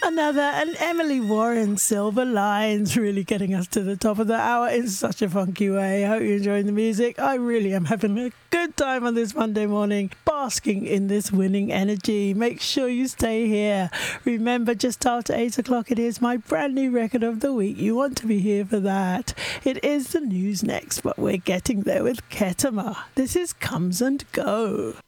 Another, and Emily Warren, Silver Lines, really getting us to the top of the hour in such a funky way. I hope you're enjoying the music. I really am having a good time on this Monday morning, basking in this winning energy. Make sure you stay here. Remember, just after 8 o'clock, it is my brand new record of the week. You want to be here for that. It is the news next, but we're getting there with Ketama. This is Comes and Go.